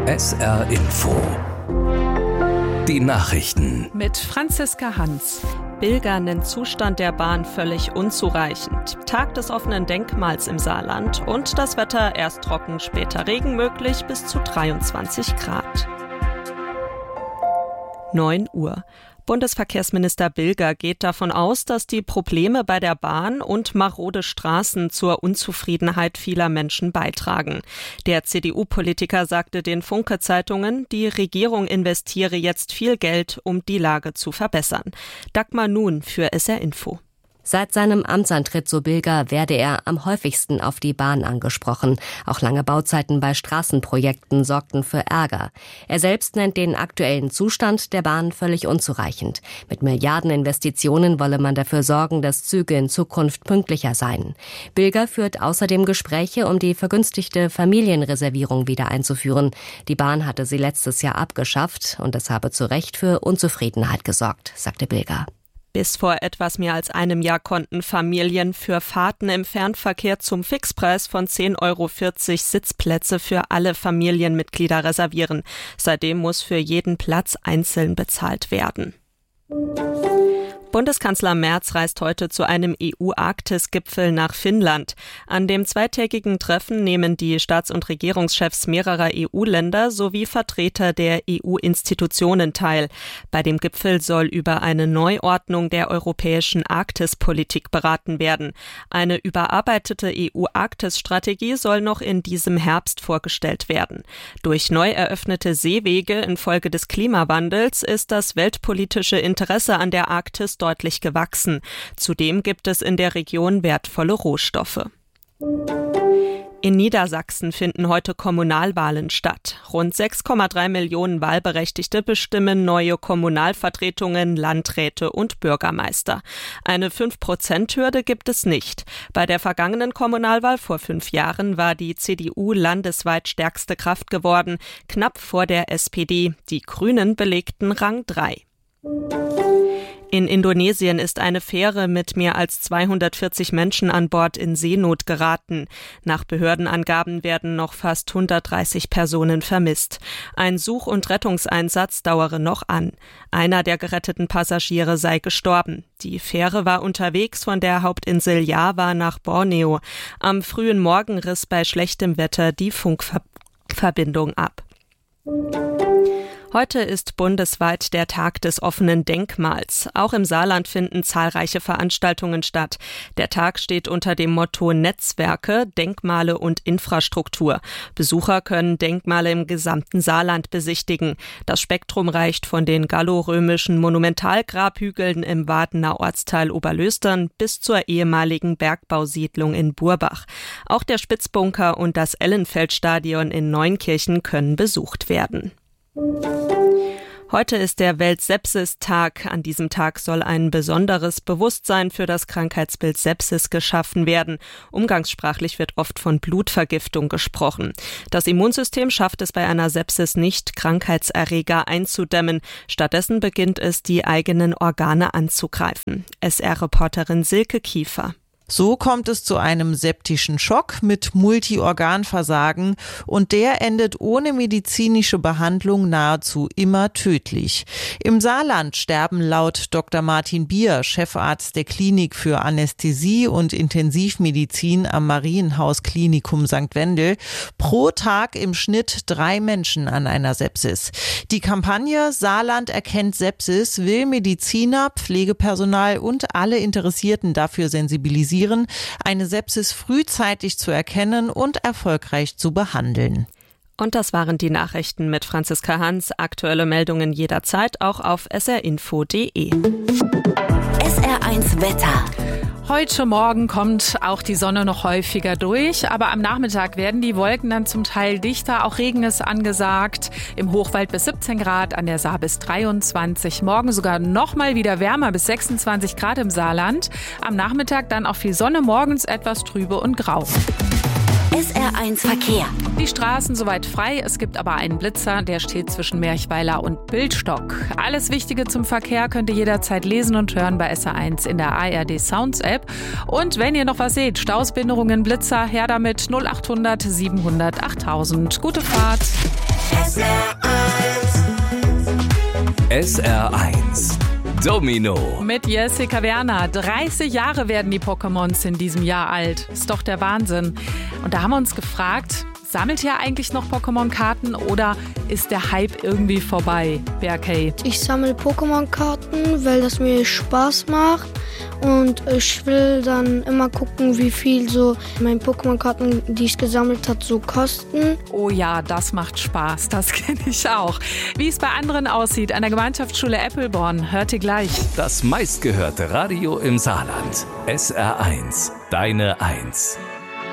SR Info. Die Nachrichten. Mit Franziska Hans. Bilger nennt Zustand der Bahn völlig unzureichend. Tag des offenen Denkmals im Saarland und das Wetter erst trocken, später Regen möglich bis zu 23 Grad. 9 Uhr. Bundesverkehrsminister Bilger geht davon aus, dass die Probleme bei der Bahn und marode Straßen zur Unzufriedenheit vieler Menschen beitragen. Der CDU-Politiker sagte den Funke-Zeitungen, die Regierung investiere jetzt viel Geld, um die Lage zu verbessern. Dagmar Nun für SR Info. Seit seinem Amtsantritt, so Bilger, werde er am häufigsten auf die Bahn angesprochen. Auch lange Bauzeiten bei Straßenprojekten sorgten für Ärger. Er selbst nennt den aktuellen Zustand der Bahn völlig unzureichend. Mit Milliardeninvestitionen wolle man dafür sorgen, dass Züge in Zukunft pünktlicher seien. Bilger führt außerdem Gespräche, um die vergünstigte Familienreservierung wieder einzuführen. Die Bahn hatte sie letztes Jahr abgeschafft und es habe zu Recht für Unzufriedenheit gesorgt, sagte Bilger. Bis vor etwas mehr als einem Jahr konnten Familien für Fahrten im Fernverkehr zum Fixpreis von 10,40 € Sitzplätze für alle Familienmitglieder reservieren. Seitdem muss für jeden Platz einzeln bezahlt werden. Bundeskanzler Merz reist heute zu einem EU-Arktis-Gipfel nach Finnland. An dem zweitägigen Treffen nehmen die Staats- und Regierungschefs mehrerer EU-Länder sowie Vertreter der EU-Institutionen teil. Bei dem Gipfel soll über eine Neuordnung der europäischen Arktispolitik beraten werden. Eine überarbeitete EU-Arktis-Strategie soll noch in diesem Herbst vorgestellt werden. Durch neu eröffnete Seewege infolge des Klimawandels ist das weltpolitische Interesse an der Arktis deutlich gewachsen. Zudem gibt es in der Region wertvolle Rohstoffe. In Niedersachsen finden heute Kommunalwahlen statt. Rund 6,3 Millionen Wahlberechtigte bestimmen neue Kommunalvertretungen, Landräte und Bürgermeister. Eine 5%-Hürde gibt es nicht. Bei der vergangenen Kommunalwahl vor 5 Jahren war die CDU landesweit stärkste Kraft geworden, knapp vor der SPD. Die Grünen belegten Rang 3. In Indonesien ist eine Fähre mit mehr als 240 Menschen an Bord in Seenot geraten. Nach Behördenangaben werden noch fast 130 Personen vermisst. Ein Such- und Rettungseinsatz dauere noch an. Einer der geretteten Passagiere sei gestorben. Die Fähre war unterwegs von der Hauptinsel Java nach Borneo. Am frühen Morgen riss bei schlechtem Wetter die Funkverbindung ab. Heute ist bundesweit der Tag des offenen Denkmals. Auch im Saarland finden zahlreiche Veranstaltungen statt. Der Tag steht unter dem Motto Netzwerke, Denkmale und Infrastruktur. Besucher können Denkmale im gesamten Saarland besichtigen. Das Spektrum reicht von den gallorömischen Monumentalgrabhügeln im Wadener Ortsteil Oberlöstern bis zur ehemaligen Bergbausiedlung in Burbach. Auch der Spitzbunker und das Ellenfeldstadion in Neunkirchen können besucht werden. Heute ist der Welt-Sepsis-Tag. An diesem Tag soll ein besonderes Bewusstsein für das Krankheitsbild Sepsis geschaffen werden. Umgangssprachlich wird oft von Blutvergiftung gesprochen. Das Immunsystem schafft es bei einer Sepsis nicht, Krankheitserreger einzudämmen. Stattdessen beginnt es, die eigenen Organe anzugreifen. SR-Reporterin Silke Kiefer. So kommt es zu einem septischen Schock mit Multiorganversagen und der endet ohne medizinische Behandlung nahezu immer tödlich. Im Saarland sterben laut Dr. Martin Bier, Chefarzt der Klinik für Anästhesie und Intensivmedizin am Marienhaus Klinikum St. Wendel, pro Tag im Schnitt 3 Menschen an einer Sepsis. Die Kampagne Saarland erkennt Sepsis will Mediziner, Pflegepersonal und alle Interessierten dafür sensibilisieren, eine Sepsis frühzeitig zu erkennen und erfolgreich zu behandeln. Und das waren die Nachrichten mit Franziska Hans. Aktuelle Meldungen jederzeit auch auf srinfo.de. SR1 Wetter. Heute Morgen kommt auch die Sonne noch häufiger durch, aber am Nachmittag werden die Wolken dann zum Teil dichter. Auch Regen ist angesagt. Im Hochwald bis 17 Grad, an der Saar bis 23. Morgen sogar noch mal wieder wärmer bis 26 Grad im Saarland. Am Nachmittag dann auch viel Sonne, morgens etwas trübe und grau. SR1 Verkehr. Die Straßen soweit frei, es gibt aber einen Blitzer, der steht zwischen Merchweiler und Bildstock. Alles Wichtige zum Verkehr könnt ihr jederzeit lesen und hören bei SR1 in der ARD Sounds App. Und wenn ihr noch was seht, Stausbinderungen, Blitzer, her damit 0800 700 8000. Gute Fahrt! SR1 Domino mit Jessica Werner. 30 Jahre werden die Pokémons in diesem Jahr alt. Ist doch der Wahnsinn. Und da haben wir uns gefragt, sammelt ihr eigentlich noch Pokémon-Karten oder ist der Hype irgendwie vorbei? Berkay. Ich sammle Pokémon-Karten, weil das mir Spaß macht. Und ich will dann immer gucken, wie viel so meine Pokémon-Karten, die ich gesammelt habe, so kosten. Oh ja, das macht Spaß. Das kenne ich auch. Wie es bei anderen aussieht an der Gemeinschaftsschule Eppelborn, hört ihr gleich. Das meistgehörte Radio im Saarland. SR1, deine 1.